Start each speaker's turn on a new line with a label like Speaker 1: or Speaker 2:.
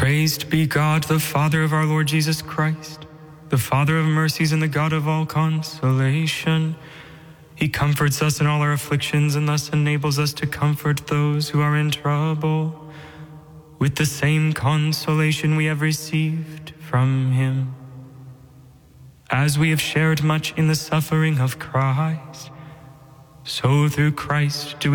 Speaker 1: Praised be God, the Father of our Lord Jesus Christ, the Father of mercies and the God of all consolation. He comforts us in all our afflictions and thus enables us to comfort those who are in trouble with the same consolation we have received from him. As we have shared much in the suffering of Christ, so through Christ do we